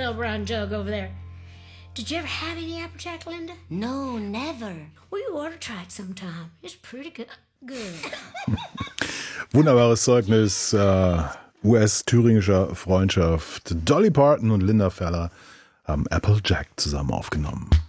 little brown jug over there. Did you ever have any Applejack, Linda? No, never. Well, you ought to try it sometime. It's pretty good. Wunderbares Zeugnis US-thüringischer Freundschaft. Dolly Parton und Linda Feller haben Applejack zusammen aufgenommen.